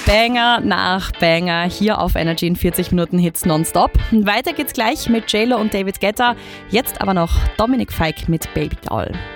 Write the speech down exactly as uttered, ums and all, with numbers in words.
Banger nach Banger hier auf Energy in vierzig Minuten Hits nonstop. Weiter geht's gleich mit J-Lo und David Guetta. Jetzt aber noch Dominik Fike mit Baby Doll.